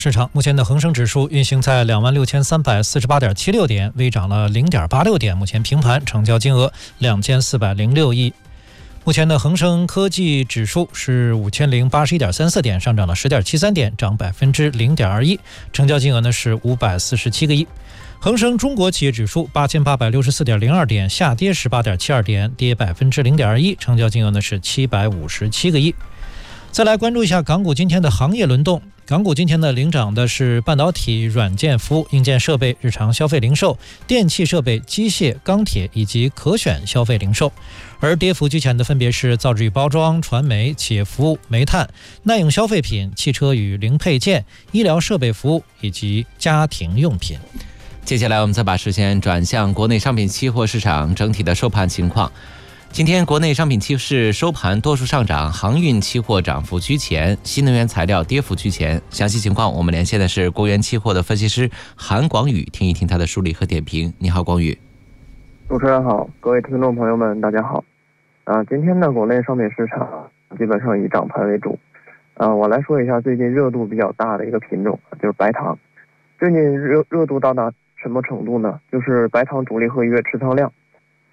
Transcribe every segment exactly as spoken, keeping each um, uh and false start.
市场目前的恒生指数运行在两万六千三百四十八点七六点，微涨了零点八六点，目前平盘，成交金额两千四百零六亿。目前的恒生科技指数是五千零八十一点三四点，上涨了十点七三点，涨百分之零点二一，成交金额呢是五百四十七个亿。恒生中国企业指数八千八百六十四点零二点，下跌十八点七二点，跌百分之零点二一，成交金额呢是七百五十七个亿。再来关注一下港股今天的行业轮动。港股今天呢领涨的是半导体、软件服务、硬件设备、日常消费零售、电气设备、机械、钢铁以及可选消费零售。而跌幅居前的分别是造纸与包装、传媒、企业服务、煤炭、耐用消费品、汽车与零配件、医疗设备服务以及家庭用品。 接下来我们再把视线转向国内商品期货市场整体的收盘情况。今天国内商品期市收盘多数上涨，航运期货涨幅居前，新能源材料跌幅居前。详细情况我们连线的是国元期货的分析师韩广宇，听一听他的梳理和点评。你好，广宇。 主持人好，各位听众朋友们大家好。啊，今天的国内商品市场基本上以涨盘为主。啊，我来说一下最近热度比较大的一个品种，就是白糖。最近热热度到达什么程度呢？就是白糖主力合约持仓量。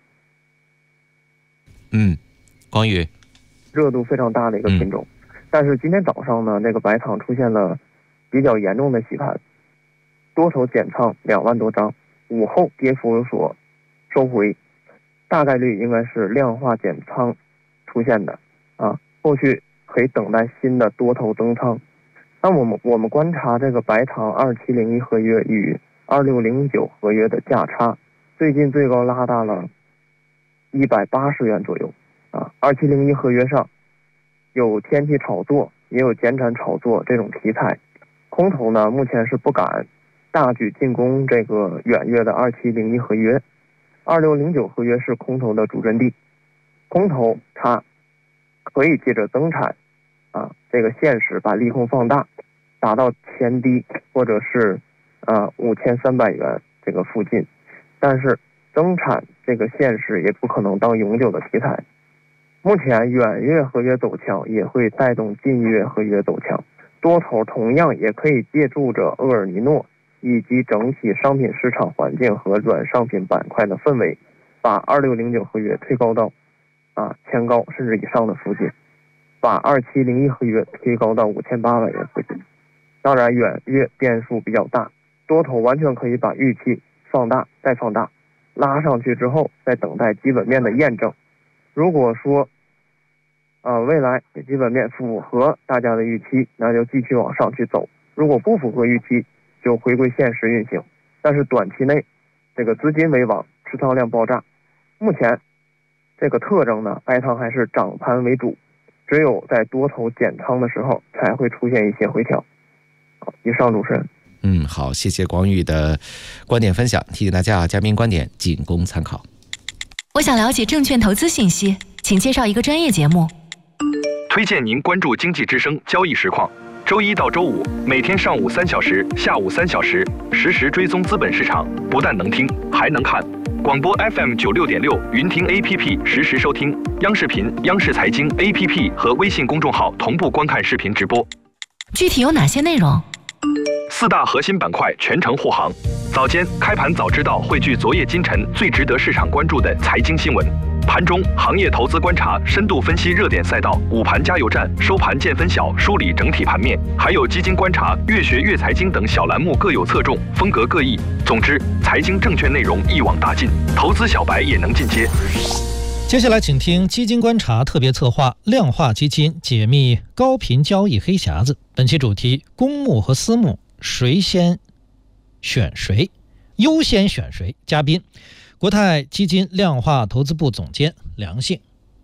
嗯，广宇， 热度非常大的一个品种，嗯、但是今天早上呢，这个白糖出现了比较严重的洗盘，多头减仓两万多张，午后跌幅有所收回，大概率应该是量化减仓出现的啊，后续可以等待新的多头增仓。那我们我们观察这个白糖二七零一合约与二六零九合约的价差，最近最高拉大了一百八十元左右啊。二七零一合约上有天气炒作，也有减产炒作这种题材，空头呢目前是不敢大举进攻这个远月的二七零一合约，二六零九合约是空头的主阵地，空头它可以借着增产啊这个现实把利空放大，达到前低或者是啊五千三百元这个附近，但是增产这个现实也不可能当永久的题材。目前远月合约走强也会带动近月合约走强，多头同样也可以借助着厄尔尼诺以及整体商品市场环境和软商品板块的氛围，把二六零九合约推高到啊前高甚至以上的附近，把二七零一合约推高到五千八百元附近。当然远月变数比较大，多头完全可以把预期放大再放大，拉上去之后再等待基本面的验证。如果说呃未来基本面符合大家的预期，那就继续往上去走，如果不符合预期就回归现实运行。但是短期内这个资金为王，持仓量爆炸，目前这个特征呢，白糖还是涨盘为主，只有在多头减仓的时候才会出现一些回调。好，以上主持人。 嗯，好，谢谢广宇的观点分享，提醒大家嘉宾观点仅供参考。 我想了解证券投资信息，请介绍一个专业节目。 推荐您关注经济之声交易实况，周一到周五每天上午三小时，下午三小时，实时追踪资本市场，不但能听还能看。广播 F M 九六点六，云听 A P P 实时收听，央视频、央视财经 A P P 和微信公众号同步观看视频直播。 具体有哪些内容？ 四大核心板块全程护航。早间开盘早知道汇聚昨夜今晨最值得市场关注的财经新闻。盘中行业投资观察，深度分析热点赛道，午盘加油站，收盘见分晓，梳理整体盘面，还有基金观察、越学越财经等小栏目各有侧重，风格各异。总之，财经证券内容一网打尽，投资小白也能进阶。 接下来请听基金观察特别策划量化基金解密高频交易黑匣子。本期主题：公募和私募谁先选谁，优先选谁？嘉宾：国泰基金量化投资部总监梁信。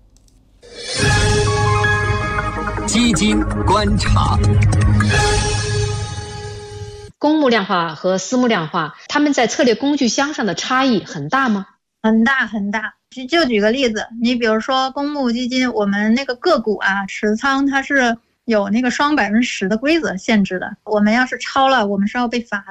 基金观察。 公募量化和私募量化，他们在策略工具箱上的差异很大吗？ 很大很大。就举个例子，你比如说公募基金，我们那个个股啊持仓它是有那个双百分之十的规则限制的，我们要是超了我们是要被罚的。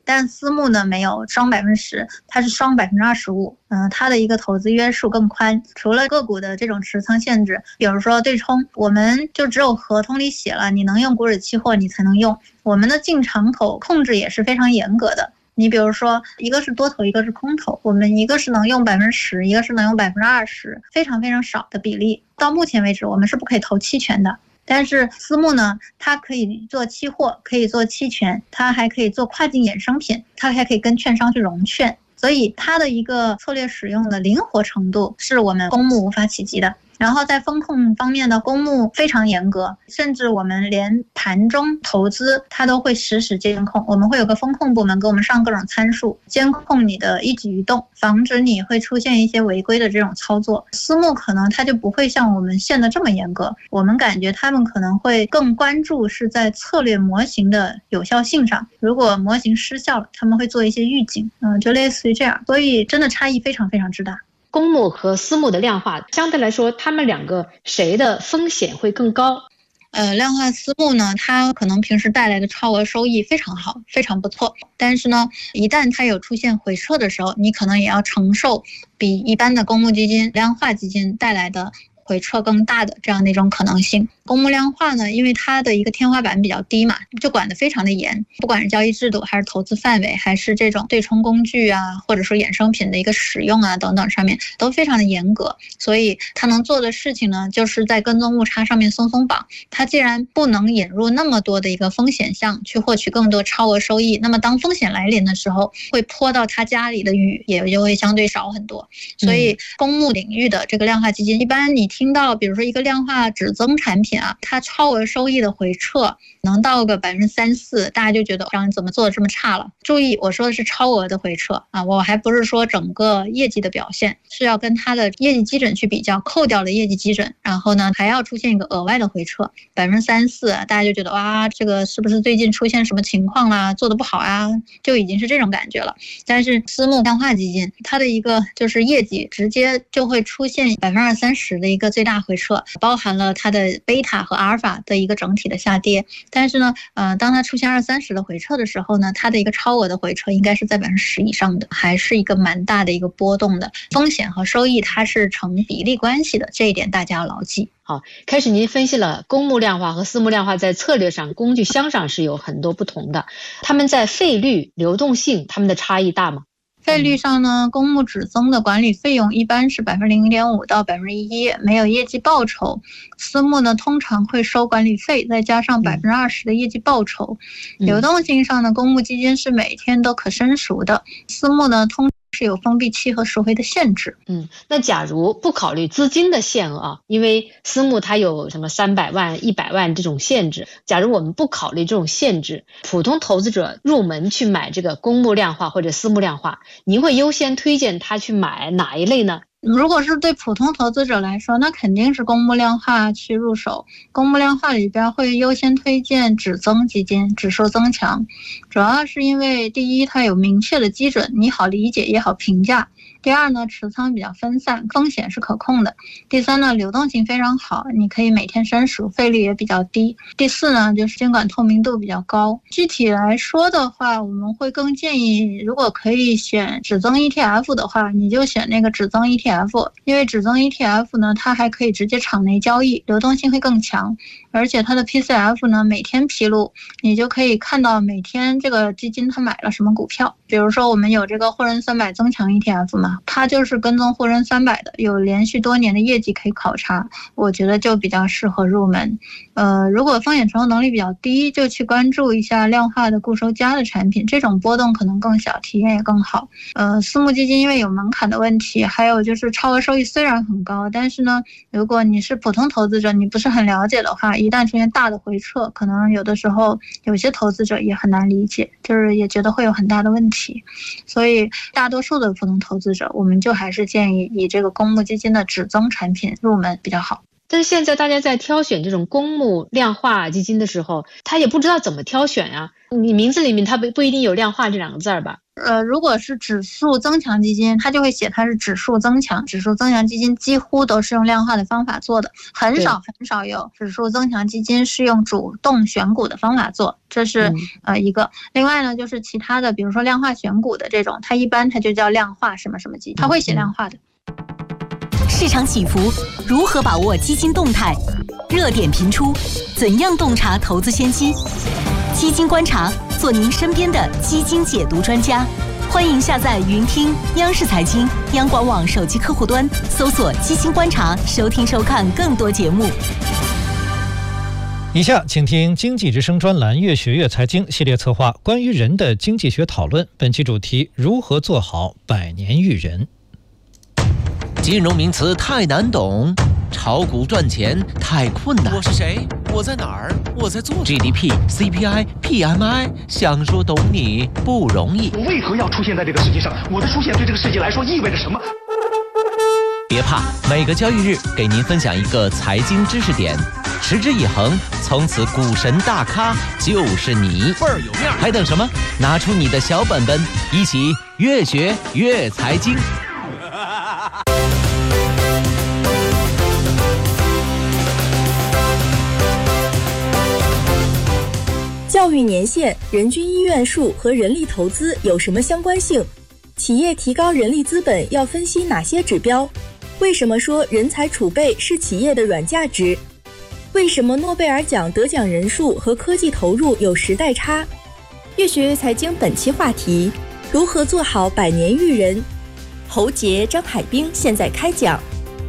但私募呢没有双百分之十，它是双百分之二十五。嗯，它的一个投资约束更宽，除了个股的这种持仓限制，比如说对冲，我们就只有合同里写了你能用股指期货你才能用，我们的进场口控制也是非常严格的。你比如说，一个是多头，一个是空头，我们一个是能用百分之十，一个是能用百分之二十，非常非常少的比例。到目前为止，我们是不可以投期权的。但是私募呢，它可以做期货，可以做期权，它还可以做跨境衍生品，它还可以跟券商去融券，所以它的一个策略使用的灵活程度是我们公募无法企及的。然后在风控方面的公募非常严格，甚至我们连盘中投资它都会实时监控，我们会有个风控部门给我们上各种参数，监控你的一举一动，防止你会出现一些违规的这种操作。私募可能它就不会像我们限得这么严格，我们感觉他们可能会更关注是在策略模型的有效性上，如果模型失效了，他们会做一些预警，嗯，就类似于这样，所以真的差异非常非常之大。 公募和私募的量化相对来说，他们两个谁的风险会更高？ 呃，量化私募呢，它可能平时带来的超额收益非常好，非常不错。但是呢，一旦它有出现回撤的时候，你可能也要承受比一般的公募基金、量化基金带来的回撤更大的这样的一种可能性。公募量化呢，因为它的一个天花板比较低嘛，就管得非常的严，不管是交易制度还是投资范围，还是这种对冲工具啊，或者说衍生品的一个使用啊等等上面都非常的严格，所以它能做的事情呢，就是在跟踪误差上面松松绑。它既然不能引入那么多的一个风险项去获取更多超额收益，那么当风险来临的时候，会泼到他家里的雨也就会相对少很多。所以公募领域的这个量化基金，一般你听到比如说一个量化止增产品啊，它超额收益的回撤能到个百分之三四，大家就觉得让你怎么做的这么差了。注意，我说的是超额的回撤啊，我还不是说整个业绩的表现，是要跟它的业绩基准去比较，扣掉了业绩基准，然后呢还要出现一个额外的回撤百分之三四，大家就觉得哇，这个是不是最近出现什么情况啦，做得不好啊，就已经是这种感觉了。但是私募量化基金，它的一个就是业绩直接就会出现百分之二三十的一个最大回撤，包含了它的贝塔和阿尔法的一个整体的下跌。但是呢，呃，当它出现二三十的回撤的时候呢，它的一个超额的回撤应该是在百分之十以上的，还是一个蛮大的一个波动的，风险和收益它是成比例关系的，这一点大家要牢记。 好，开始您分析了公募量化和私募量化在策略上、工具箱上是有很多不同的，他们在费率、流动性，他们的差异大吗？ 费率上呢，公募止增的管理费用一般是百分之零点五到百分之一，没有业绩报酬。私募呢，通常会收管理费，再加上百分之二十的业绩报酬。流动性上呢，公募基金是每天都可申赎的，私募呢，通是有封闭期和赎回的限制。 嗯，那假如不考虑资金的限额啊，因为私募它有什么三百万、一百万这种限制，假如我们不考虑这种限制，普通投资者入门去买这个公募量化或者私募量化，您会优先推荐他去买哪一类呢？ 如果是对普通投资者来说，那肯定是公募量化去入手。公募量化里边会优先推荐止增基金，指数增强，主要是因为第一，它有明确的基准，你好理解也好评价。第二呢，持仓比较分散，风险是可控的。第三呢，流动性非常好，你可以每天申赎，费率也比较低。第四呢，就是监管透明度比较高。具体来说的话，我们会更建议，如果可以选止增 E T F 的话，你就选那个止增 E T F， 因为止增 E T F 呢，它还可以直接场内交易，流动性会更强。而且它的 P C F 呢，每天披露，你就可以看到每天这个基金它买了什么股票。比如说我们有这个沪深三百增强 E T F 嘛，它就是跟踪沪深三百的，有连续多年的业绩可以考察，我觉得就比较适合入门。呃，如果风险承受能力比较低，就去关注一下量化的固收加的产品，这种波动可能更小，体验也更好。呃，私募基金因为有门槛的问题，还有就是超额收益虽然很高，但是呢，如果你是普通投资者，你不是很了解的话，一旦出现大的回撤，可能有的时候有些投资者也很难理解，就是也觉得会有很大的问题。所以大多数的普通投资者，我们就还是建议以这个公募基金的止增产品入门比较好。 但是现在大家在挑选这种公募量化基金的时候，他也不知道怎么挑选啊。你名字里面它不不一定有量化这两个字儿吧？ 呃，如果是指数增强基金，它就会写它是指数增强。指数增强基金几乎都是用量化的方法做的，很少很少有指数增强基金是用主动选股的方法做，这是呃一个。另外呢，就是其他的，比如说量化选股的这种，它一般它就叫量化什么什么基金，它会写量化的。 市场起伏，如何把握基金动态？热点频出，怎样洞察投资先机？基金观察，做您身边的基金解读专家。欢迎下载云听央视财经、央广网手机客户端，搜索“基金观察”，收听收看更多节目。 以下请听经济之声专栏“越学越财经”系列策划关于人的经济学讨论。本期主题：如何做好百年育人。 金融名词太难懂，炒股赚钱太困难。我是谁？我在哪儿？我在做 G D P、C P I、P M I， 想说懂你不容易。 我为何要出现在这个世界上？我的出现对这个世界来说意味着什么？ 别怕，每个交易日给您分享一个财经知识点，持之以恒，从此股神大咖就是你，倍儿有面。还等什么？拿出你的小本本，一起越学越财经。 教育年限、人均医院数和人力投资有什么相关性？企业提高人力资本要分析哪些指标？为什么说人才储备是企业的软价值？为什么诺贝尔奖得奖人数和科技投入有时代差？越学越财经本期话题：如何做好百年育人？侯杰、张海滨现在开讲。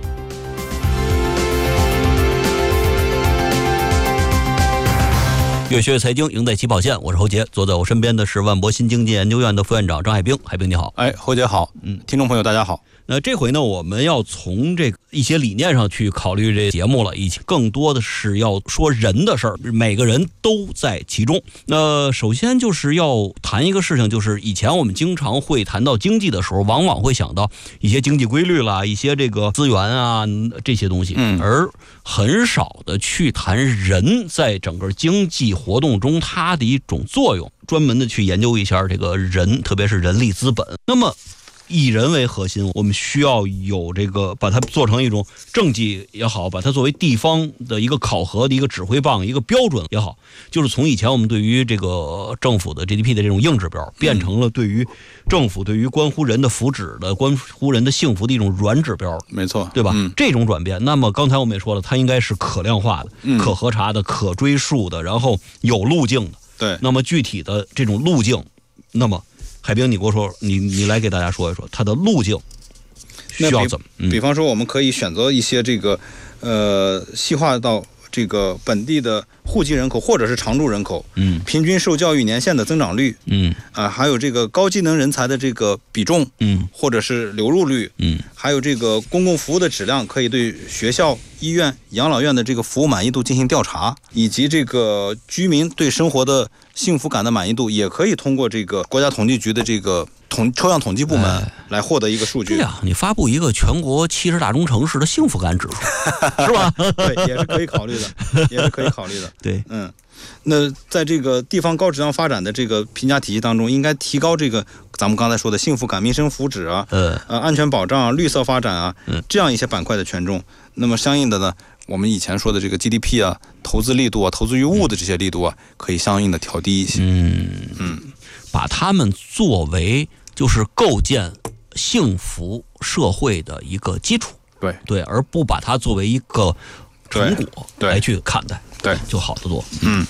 越学越财经，赢在起跑线。我是侯杰，坐在我身边的是万博新经济研究院的副院长张海滨。海滨你好。 哎，侯杰好。嗯，听众朋友大家好。 那这回呢，我们要从这个一些理念上去考虑这节目了，以及更多的是要说人的事儿，每个人都在其中。那首先就是要谈一个事情，就是以前我们经常会谈到经济的时候，往往会想到一些经济规律啦，一些这个资源啊这些东西，嗯，而很少的去谈人在整个经济活动中它的一种作用，专门的去研究一下这个人，特别是人力资本。那么以人为核心，我们需要有这个把它做成一种政绩也好，把它作为地方的一个考核的一个指挥棒、一个标准也好，就是从以前我们对于这个政府的 G D P 的这种硬指标，变成了对于政府对于关乎人的福祉的、关乎人的幸福的一种软指标。 没错， 对吧？ 嗯、 这种转变，那么刚才我们也说了，它应该是可量化的、嗯、可核查的、可追溯的，然后有路径的。 对， 那么具体的这种路径，那么海滨，你给我说，你你来给大家说一说它的路径需要怎么？ 比, 比方说，我们可以选择一些这个呃细化到这个本地的户籍人口或者是常住人口，嗯，平均受教育年限的增长率，嗯啊、呃，还有这个高技能人才的这个比重，嗯，或者是流入率，嗯，还有这个公共服务的质量，可以对学校、医院、养老院的这个服务满意度进行调查，以及这个居民对生活的幸福感的满意度，也可以通过这个国家统计局的这个统抽样统计部门来获得一个数据。 对呀、啊，你发布一个全国七十大中城市的幸福感指数，是吧？ 对，也是可以考虑的，也是可以考虑的。 对， 嗯，那在这个地方高质量发展的这个评价体系当中，应该提高这个咱们刚才说的幸福感、民生福祉啊，呃，呃安全保障啊、绿色发展啊，嗯，这样一些板块的权重。那么相应的呢，我们以前说的这个 G D P 啊、投资力度啊、投资于物的这些力度啊，可以相应的调低一些。 嗯嗯，把它们作为就是构建幸福社会的一个基础。 对对，而不把它作为一个成果来去看待， 对， 就好得多。 嗯。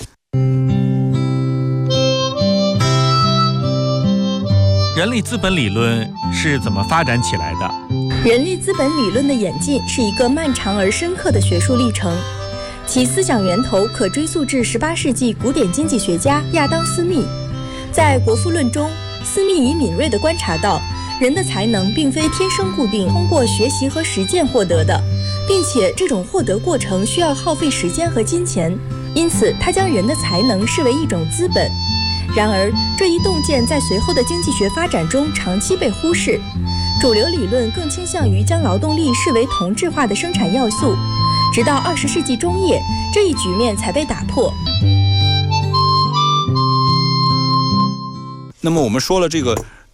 人力资本理论是怎么发展起来的？ 人力资本理论的演进是一个漫长而深刻的学术历程，其思想源头可追溯至十八世纪古典经济学家亚当·斯密。在《国富论》中，斯密以敏锐地观察到，人的才能并非天生固定，通过学习和实践获得的，并且这种获得过程需要耗费时间和金钱，因此他将人的才能视为一种资本。然而，这一洞见在随后的经济学发展中长期被忽视，主流理论更倾向于将劳动力视为同质化的生产要素，直到二十世纪中叶，这一局面才被打破。 那么我们说了这个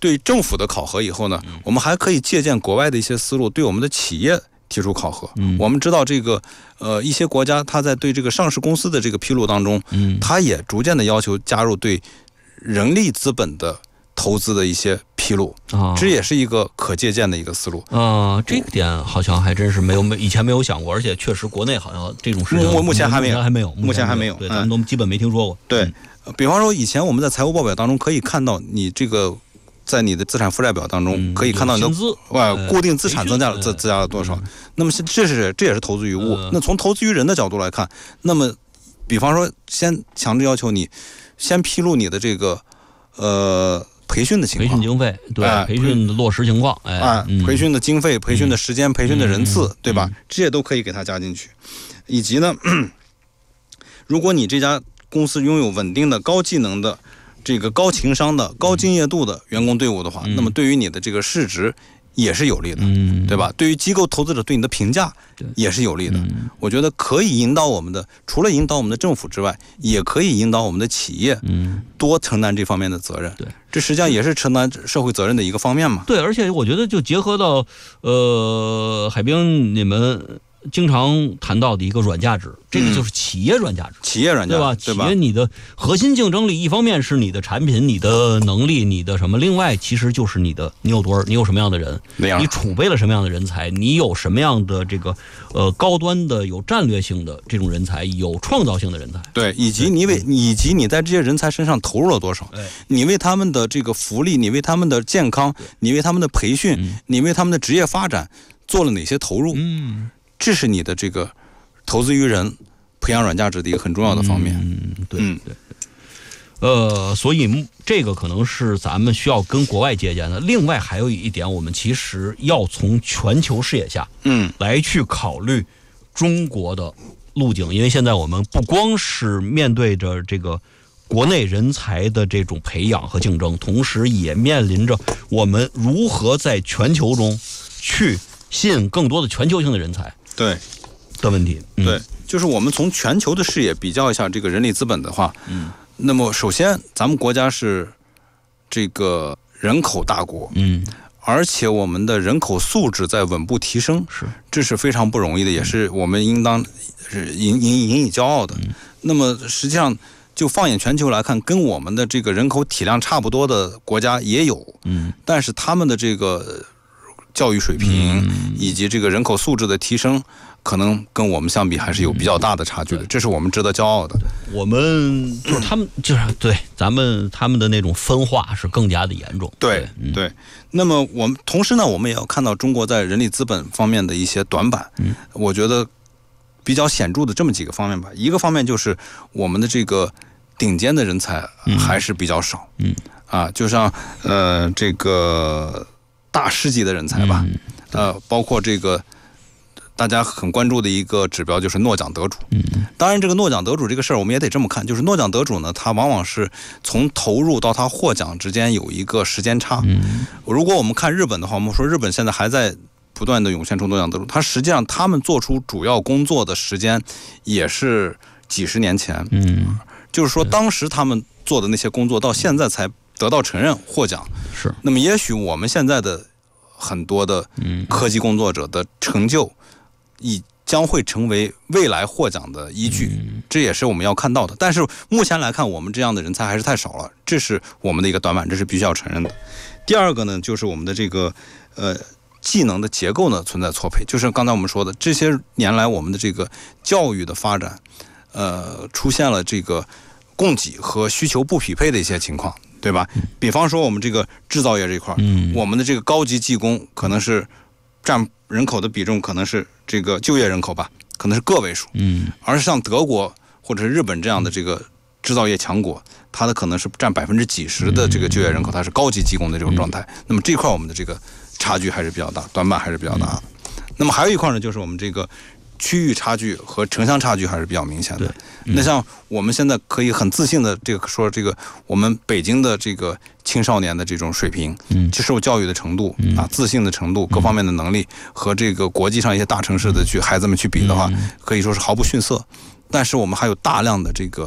对政府的考核以后呢，我们还可以借鉴国外的一些思路，对我们的企业提出考核。嗯、我们知道这个呃一些国家，它在对这个上市公司的这个披露当中，嗯，它也逐渐的要求加入对人力资本的投资的一些披露，啊，这也是一个可借鉴的一个思路。 啊，这个点好像还真是没有没以前没有想过，而且确实国内好像这种事情目目前还没有， 还没有， 目前还没有， 对，咱们都基本没听说过。 对，嗯、比方说以前我们在财务报表当中可以看到，你这个在你的资产负债表当中可以看到你的哇固定资产增加了增增加了多少。那么这是这也是投资于物。那从投资于人的角度来看，那么比方说先强制要求你先披露你的这个呃。培训的情况， 培训经费，对，哎、培训的落实情况，哎， 啊嗯、培训的经费、培训的时间、嗯、培训的人次，嗯、对吧？这些都可以给它加进去。以及呢，如果你这家公司拥有稳定的、高技能的、这个高情商的、高敬业度的员工队伍的话，嗯、那么对于你的这个市值也是有利的，嗯、对吧？对于机构投资者对你的评价也是有利的。嗯、我觉得可以引导我们的，除了引导我们的政府之外，也可以引导我们的企业，嗯，多承担这方面的责任。对，这实际上也是承担社会责任的一个方面嘛。 对，而且我觉得就结合到呃，海兵你们经常谈到的一个软价值，这个就是企业软价值， 嗯、企业软价值， 对吧？企业你的核心竞争力，一方面是你的产品、你的能力、你的什么，另外其实就是你的你有多少，你有什么样的人，你储备了什么样的人才，你有什么样的这个呃高端的、有战略性的这种人才，有创造性的人才， 对，以及你为以及你在这些人才身上投入了多少，你为他们的这个福利，你为他们的健康，你为他们的培训，嗯、你为他们的职业发展做了哪些投入？嗯。这是你的这个投资于人、培养软价值的一个很重要的方面。 嗯，对，嗯，对。呃，所以这个可能是咱们需要跟国外借鉴的。另外还有一点，我们其实要从全球视野下，嗯，来去考虑中国的路径，因为现在我们不光是面对着这个国内人才的这种培养和竞争，同时也面临着我们如何在全球中去吸引更多的全球性的人才。 对的问题， 嗯、对，就是我们从全球的视野比较一下这个人力资本的话，嗯，那么首先咱们国家是这个人口大国，嗯，而且我们的人口素质在稳步提升， 是， 这是非常不容易的，也是我们应当是引引引以骄傲的。嗯、那么实际上就放眼全球来看，跟我们的这个人口体量差不多的国家也有，嗯，但是他们的这个教育水平以及这个人口素质的提升，可能跟我们相比还是有比较大的差距的，这是我们值得骄傲的。 我们就是他们就是对咱们他们的那种分化是更加的严重。 对对。那么我们同时呢，我们也要看到中国在人力资本方面的一些短板。嗯，我觉得比较显著的这么几个方面吧。一个方面就是我们的这个顶尖的人才还是比较少。嗯啊，就像呃这个大师级的人才吧，嗯、呃，包括这个大家很关注的一个指标就是诺奖得主。嗯，当然这个诺奖得主这个事儿我们也得这么看，就是诺奖得主呢，他往往是从投入到他获奖之间有一个时间差。嗯，如果我们看日本的话，我们说日本现在还在不断的涌现出诺奖得主，他实际上他们做出主要工作的时间也是几十年前。嗯，就是说当时他们做的那些工作到现在才得到承认获奖。 是， 那么也许我们现在的很多的科技工作者的成就已将会成为未来获奖的依据，这也是我们要看到的。但是目前来看，我们这样的人才还是太少了，这是我们的一个短板，这是必须要承认的。第二个呢，就是我们的这个呃技能的结构呢存在错配，就是刚才我们说的，这些年来我们的这个教育的发展，呃，出现了这个供给和需求不匹配的一些情况。对吧？比方说我们这个制造业这一块，嗯，我们的这个高级技工可能是占人口的比重，可能是这个就业人口吧，可能是个位数，嗯，而像德国或者是日本这样的这个制造业强国，它的可能是占百分之几十的这个就业人口，它是高级技工的这种状态。那么这块我们的这个差距还是比较大，短板还是比较大的。那么还有一块呢，就是我们这个区域差距和城乡差距还是比较明显的。嗯、那像我们现在可以很自信的这个说，这个我们北京的这个青少年的这种水平，嗯，接受教育的程度、嗯、啊，自信的程度，各方面的能力、嗯、和这个国际上一些大城市的去孩子们去比的话，嗯、可以说是毫不逊色。但是我们还有大量的这个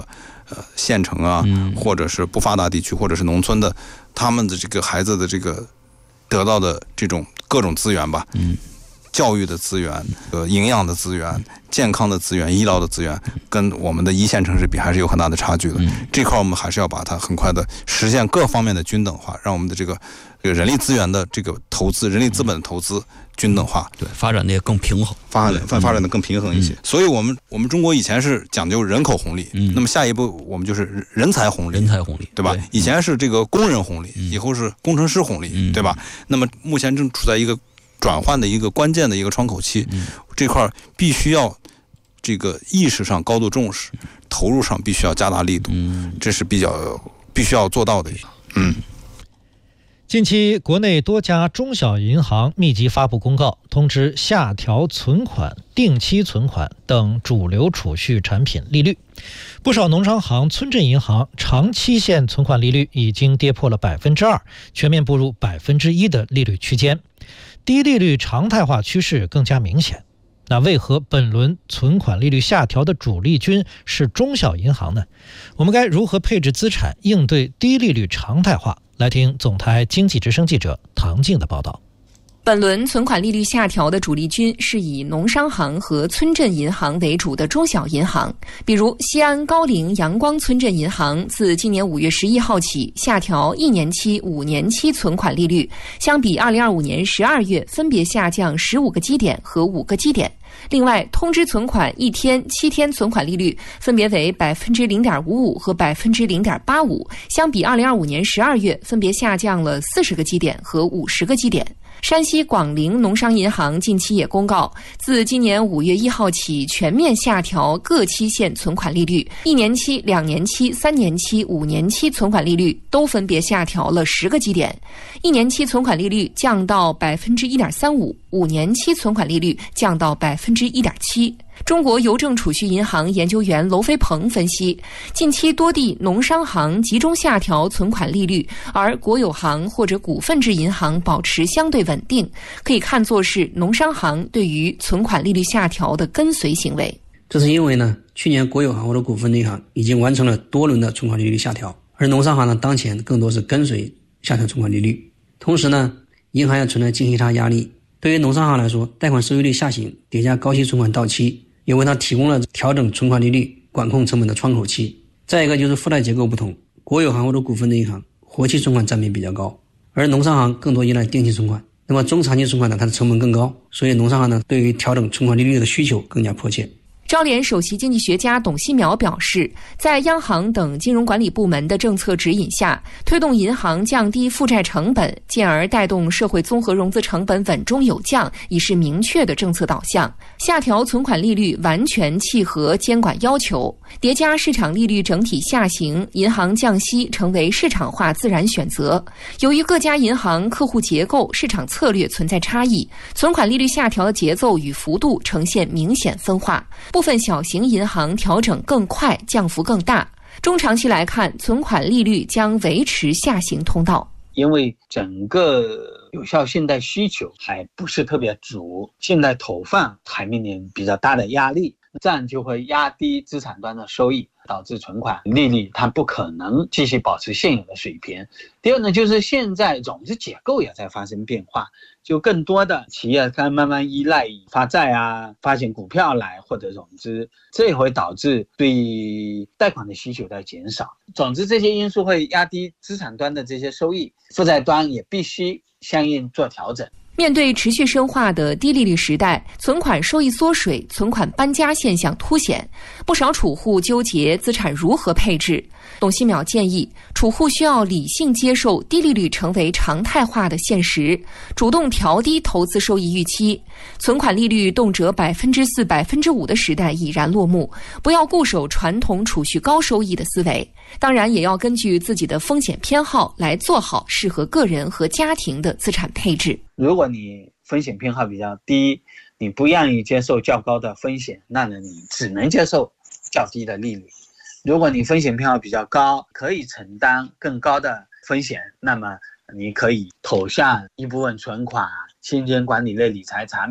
呃县城啊、嗯，或者是不发达地区，或者是农村的，他们的这个孩子的这个得到的这种各种资源吧，嗯，教育的资源、呃营养的资源、健康的资源、医疗的资源，跟我们的一线城市比还是有很大的差距的。嗯、这块我们还是要把它很快的实现各方面的均等化，让我们的这个这个人力资源的这个投资、人力资本的投资均等化， 对，发展的也更平衡， 发展发发展的更平衡一些。嗯、所以我们我们中国以前是讲究人口红利，嗯、那么下一步我们就是人才红利， 人才红利， 对吧？对，以前是这个工人红利，嗯、以后是工程师红利，嗯、对吧？那么目前正处在一个转换的一个关键的一个窗口期，嗯、这块必须要这个意识上高度重视，投入上必须要加大力度，嗯、这是比较必须要做到的。嗯。 近期，国内多家中小银行密集发布公告，通知下调存款、定期存款等主流储蓄产品利率。不少农商行、村镇银行长期限存款利率已经跌破了百分之二，全面步入百分之一的利率区间，低利率常态化趋势更加明显。那为何本轮存款利率下调的主力军是中小银行呢？我们该如何配置资产应对低利率常态化？来听总台经济之声记者唐静的报道。 本轮存款利率下调的主力军是以农商行和村镇银行为主的中小银行，比如西安高陵阳光村镇银行自今年五月十一号起下调一年期、五年期存款利率，相比二零二五年十二月分别下降十五个基点和五个基点。另外，通知存款一天、七天存款利率分别为百分之零点五五和百分之零点八五，相比二零二五年十二月分别下降了四十个基点和五十个基点。山西广陵农商银行近期也公告，自今年五月一号起全面下调各期限存款利率，一年期、两年期、三年期、五年期存款利率都分别下调了十个基点，一年期存款利率降到百分之一点三五，五年期存款利率降到百分之一点七。中国邮政储蓄银行研究员娄飞鹏分析，近期多地农商行集中下调存款利率，而国有行或者股份制银行保持相对稳定，可以看作是农商行对于存款利率下调的跟随行为。 这是因为呢，去年国有行或者股份制银行已经完成了多轮的存款利率下调，而农商行呢，当前更多是跟随下调存款利率。同时呢，银行也存在净息差压力，对于农商行来说，贷款收益率下行叠加高息存款到期，也为它提供了调整存款利率、管控成本的窗口期。再一个就是负债结构不同，国有行或者股份的银行活期存款占比比较高，而农商行更多依赖定期存款。那么中长期存款呢，它的成本更高，所以农商行呢对于调整存款利率的需求更加迫切。 招联首席经济学家董希淼表示，在央行等金融管理部门的政策指引下，推动银行降低负债成本，进而带动社会综合融资成本稳中有降，已是明确的政策导向。下调存款利率完全契合监管要求，叠加市场利率整体下行，银行降息成为市场化自然选择。由于各家银行客户结构、市场策略存在差异，存款利率下调的节奏与幅度呈现明显分化。部分小型银行调整更快，降幅更大。中长期来看，存款利率将维持下行通道。 因为整个有效信贷需求还不是特别足，信贷投放还面临比较大的压力，这样就会压低资产端的收益，导致存款利率它不可能继续保持现有的水平。第二呢，就是现在融资结构也在发生变化，就更多的企业它慢慢依赖以发债啊、发行股票来获得融资，这也会导致对贷款的需求在减少。总之，这些因素会压低资产端的这些收益，负债端也必须相应做调整。 面对持续深化的低利率时代，存款收益缩水、存款搬家现象凸显，不少储户纠结资产如何配置。董希淼建议，储户需要理性接受低利率成为常态化的现实，主动调低投资收益预期。存款利率动辄百分之四、百分之五的时代已然落幕，不要固守传统储蓄高收益的思维。当然，也要根据自己的风险偏好来做好适合个人和家庭的资产配置。 如果你风险偏好比较低，你不愿意接受较高的风险，那呢你只能接受较低的利率。如果你风险偏好比较高，可以承担更高的风险，那么你可以投向一部分存款、现金管理类理财产品，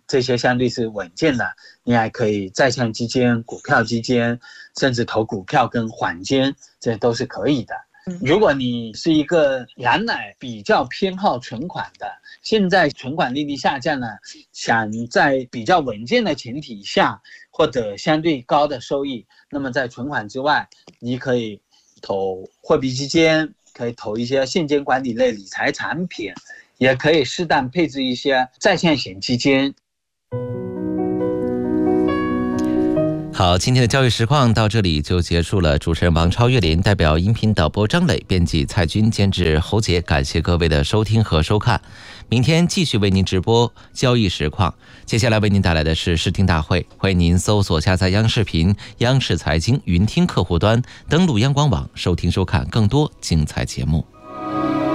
这些相对是稳健的。你还可以债券基金、股票基金，甚至投股票跟黄金，这都是可以的。如果你是一个原来比较偏好存款的，现在存款利率下降了，想在比较稳健的前提下获得相对高的收益，那么在存款之外，你可以投货币基金，可以投一些现金管理类理财产品，也可以适当配置一些在线型基金。 好，今天的教育实况到这里就结束了。主持人王超、岳林，代表音频导播张磊，编辑蔡军，监制侯杰，感谢各位的收听和收看。明天继续为您直播交易实况。接下来为您带来的是视听大会，欢迎您搜索下载央视频、央视财经云听客户端，登录央广网收听收看更多精彩节目。